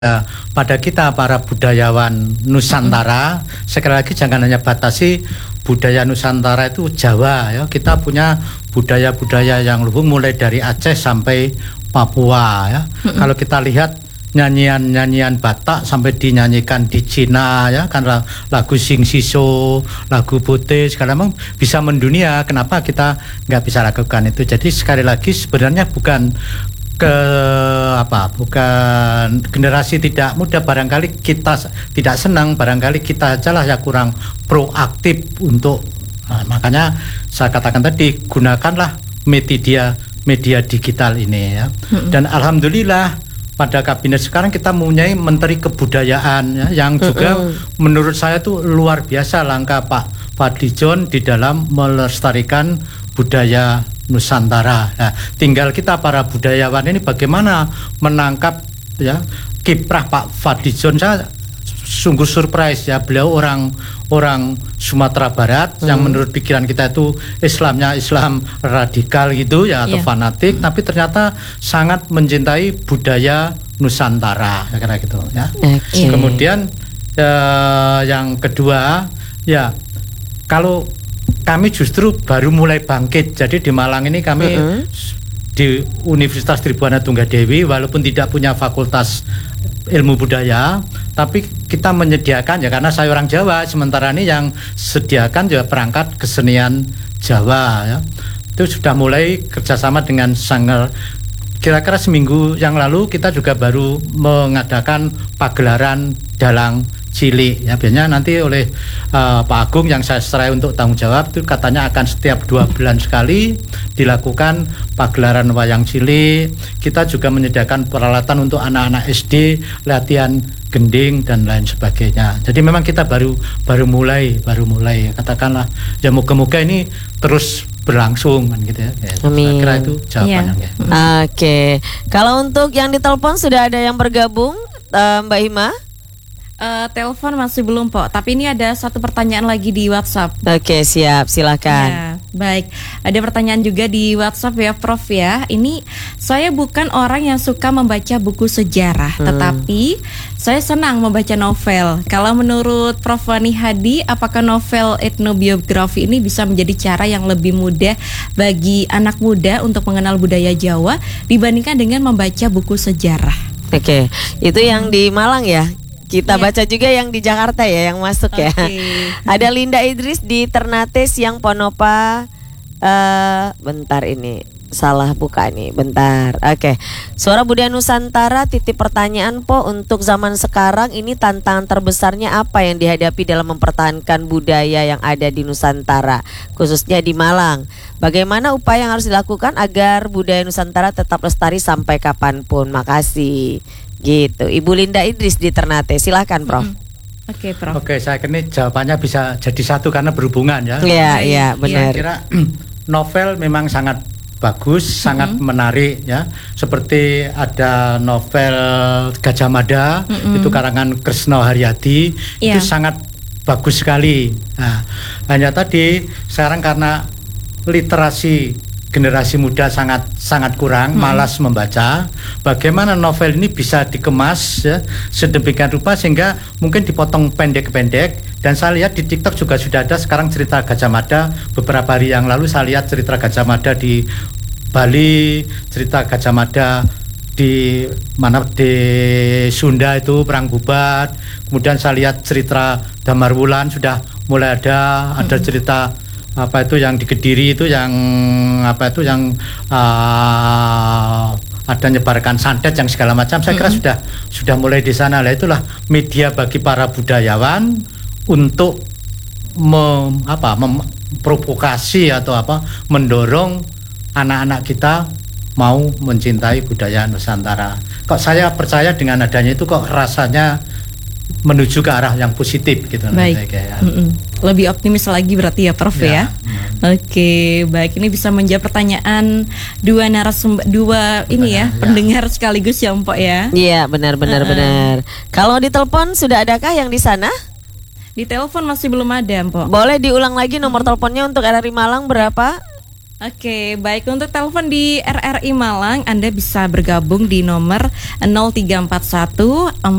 pada kita para budayawan Nusantara. Sekali lagi jangan hanya batasi budaya Nusantara itu Jawa ya. Kita punya budaya-budaya yang luhur mulai dari Aceh sampai Papua ya. Kalau kita lihat nyanyian-nyanyian Batak sampai dinyanyikan di Cina ya, karena lagu Sing Siso, lagu Bote segala macam bisa mendunia. Kenapa kita nggak bisa lakukan itu? Jadi sekali lagi sebenarnya bukan bukan generasi tidak muda, barangkali kita tidak senang, barangkali kita ajalah yang kurang proaktif untuk makanya saya katakan tadi, gunakanlah media digital ini ya. Dan alhamdulillah pada kabinet sekarang kita mempunyai Menteri Kebudayaan ya, yang juga menurut saya itu luar biasa langkah Pak Fadlizon di dalam melestarikan budaya Nusantara. Nah, tinggal kita para budayawan ini bagaimana menangkap ya kiprah Pak Fadlizon. Saya sungguh surprise ya, beliau orang Sumatera Barat yang menurut pikiran kita itu Islamnya Islam radikal gitu ya atau fanatik, tapi ternyata sangat mencintai budaya Nusantara kira-kira gitu ya. Kemudian yang kedua ya, kalau kami justru baru mulai bangkit. Jadi di Malang ini kami di Universitas Tribhuwana Tunggadewi walaupun tidak punya fakultas ilmu budaya, tapi kita menyediakan ya, karena saya orang Jawa, sementara ini yang sediakan juga perangkat kesenian Jawa ya. Itu sudah mulai kerjasama dengan Sanggar. Kira-kira seminggu yang lalu kita juga baru mengadakan pagelaran dalang cilik ya, biasanya nanti oleh Pak Agung yang saya serai untuk tanggung jawab, itu katanya akan setiap 2 bulan sekali dilakukan pagelaran wayang cilik. Kita juga menyediakan peralatan untuk anak-anak SD, latihan gending dan lain sebagainya. Jadi memang kita baru mulai katakanlah ya, moga-moga ini terus berlangsung kan gitu ya. Amin. Saya kira itu jawabannya. Ya. Oke. Kalau untuk yang ditelepon sudah ada yang bergabung, Mbak Hima? Telepon masih belum, Pok. Tapi ini ada satu pertanyaan lagi di WhatsApp. Oke, siap, silakan. Ya, baik. Ada pertanyaan juga di WhatsApp ya, Prof ya. Ini saya bukan orang yang suka membaca buku sejarah, tetapi saya senang membaca novel. Kalau menurut Prof Wani Hadi, apakah novel etnobiografi ini bisa menjadi cara yang lebih mudah bagi anak muda untuk mengenal budaya Jawa dibandingkan dengan membaca buku sejarah? Oke, itu yang di Malang ya. Kita baca juga yang di Jakarta ya, yang masuk ya. Ada Linda Idris di Ternate Siang Ponopa. Bentar ini salah buka nih, bentar. Oke. Suara Budaya Nusantara titip pertanyaan Po, untuk zaman sekarang ini tantangan terbesarnya apa yang dihadapi dalam mempertahankan budaya yang ada di Nusantara, khususnya di Malang. Bagaimana upaya yang harus dilakukan agar budaya Nusantara tetap lestari sampai kapanpun? Makasih. Gitu, Ibu Linda Idris di Ternate, silahkan Prof. Oke, Prof. Oke, saya kira jawabannya bisa jadi satu karena berhubungan ya. Iya, benar. Saya kira novel memang sangat bagus, sangat menarik ya. Seperti ada novel Gajah Mada, itu karangan Kresna Haryadi, itu sangat bagus sekali. Nah, hanya tadi sekarang karena literasi generasi muda sangat kurang, malas membaca. Bagaimana novel ini bisa dikemas ya, sedemikian rupa sehingga mungkin dipotong pendek-pendek. Dan saya lihat di TikTok juga sudah ada sekarang cerita Gajah Mada. Beberapa hari yang lalu saya lihat cerita Gajah Mada di Bali, cerita Gajah Mada di mana di Sunda itu Perang Bubat. Kemudian saya lihat cerita Damar Wulan sudah mulai ada cerita apa itu yang di Kediri itu yang ada nyebarkan santet yang segala macam. Saya kira sudah mulai di sana. Lah itulah media bagi para budayawan untuk memprovokasi atau mendorong anak-anak kita mau mencintai budaya Nusantara. Kok saya percaya dengan adanya itu kok rasanya menuju ke arah yang positif gitu. Baik. Lebih optimis lagi berarti ya Prof ya. Oke, baik, ini bisa menjawab pertanyaan dua narasumber, pendengar sekaligus ya Mpok ya. Iya, benar. Kalau ditelepon sudah adakah yang di sana? Di telepon masih belum ada Mpok. Boleh diulang lagi nomor teleponnya untuk RRI Malang berapa? Oke, baik, untuk telepon di RRI Malang Anda bisa bergabung di nomor 0341